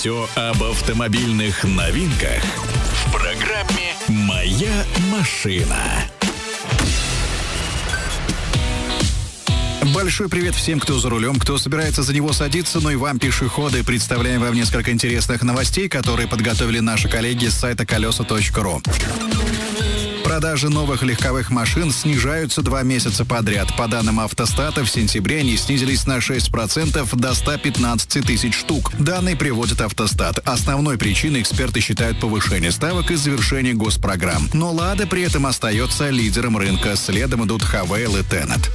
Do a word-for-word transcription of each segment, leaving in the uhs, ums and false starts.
Все об автомобильных новинках в программе «Моя машина». Большой привет всем, кто за рулем, кто собирается за него садиться, ну и вам, пешеходы. Представляем вам несколько интересных новостей, которые подготовили наши коллеги с сайта колеса точка ру. Продажи новых легковых машин снижаются два месяца подряд. По данным автостата, в сентябре они снизились на шесть процентов до ста пятнадцати тысяч штук. Данные приводит автостат. Основной причиной эксперты считают повышение ставок и завершение госпрограмм. Но «Лада» при этом остается лидером рынка. Следом идут «Хавейл» и «Тенет».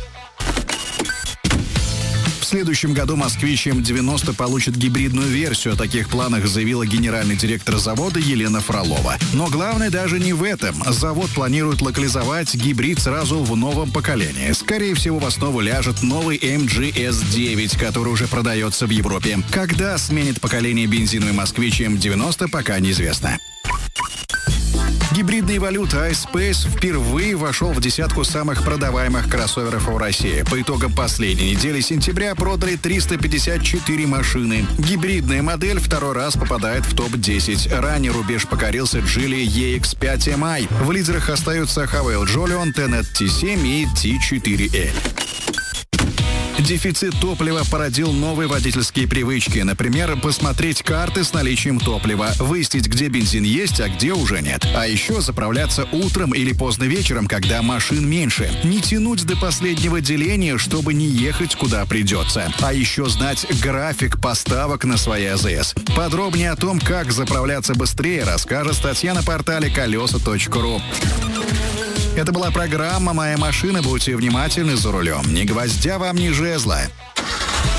В следующем году «Москвич эм девяносто» получит гибридную версию. О таких планах заявила генеральный директор завода Елена Фролова. Но главное даже не в этом. Завод планирует локализовать гибрид сразу в новом поколении. Скорее всего, в основу ляжет новый эм джи эс девять, который уже продается в Европе. Когда сменит поколение бензиновый «Москвич эм девяносто», пока неизвестно. Гибридный Evolute iSpace впервые вошел в десятку самых продаваемых кроссоверов в России. По итогам последней недели сентября продали триста пятьдесят четыре машины. Гибридная модель второй раз попадает в топ десять. Ранее рубеж покорился Geely и икс пять эм ай. В лидерах остаются Хавейл Jolion, Тенет ти семь и ти четыре эль. Дефицит топлива породил новые водительские привычки. Например, посмотреть карты с наличием топлива, выяснить, где бензин есть, а где уже нет. А еще заправляться утром или поздно вечером, когда машин меньше. Не тянуть до последнего деления, чтобы не ехать куда придется. А еще знать график поставок на свои АЗС. Подробнее о том, как заправляться быстрее, расскажет статья на портале колеса точка ру. Это была программа «Моя машина». Будьте внимательны за рулем. Ни гвоздя вам, ни жезла.